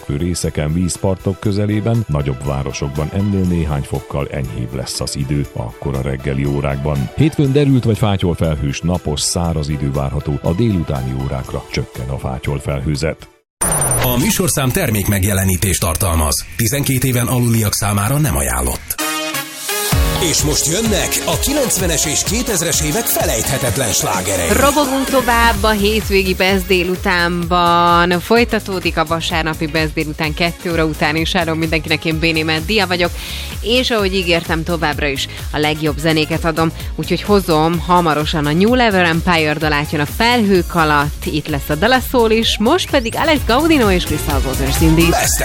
fekvő részeken, vízpartok közelében, nagyobb városokban ennél néhány fokkal enyhébb lesz az idő akkor a reggeli órákban. Hétfőn derült vagy fátyolfelhős, napos, száraz idő várható, a délutáni órákra csökken a fátyolfelhőzet. A műsorszám termék megjelenítést tartalmaz. 12 éven aluliak számára nem ajánlott. És most jönnek a 90-es és 2000-es évek felejthetetlen slágerei. Robogunk tovább a hétvégi Best délutánban. Folytatódik a vasárnapi Best délután 2 óra után, és áron mindenkinek, én Bénémet Dia vagyok, és ahogy ígértem, továbbra is a legjobb zenéket adom, úgyhogy hozom hamarosan a New Level Empire dalát, jön a Felhők alatt, itt lesz a Dala Soul is, most pedig Alex Gaudino és Chris Alvozers Cindy. Best